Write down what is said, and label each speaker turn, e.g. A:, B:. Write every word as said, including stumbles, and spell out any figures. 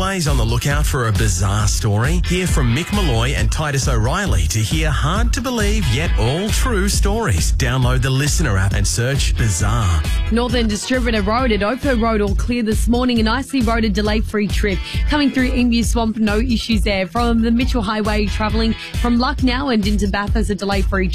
A: Always on the lookout for a bizarre story? Hear from Mick Malloy and Titus O'Reilly to hear hard-to-believe yet all-true stories. Download the Listener app and search Bizarre.
B: Northern Distributor Road at Ophir Road all clear this morning, and Isley Road a delay-free trip. Coming through Emu Swamp, no issues there. From the Mitchell Highway, travelling from Lucknow and into Bathurst, a delay-free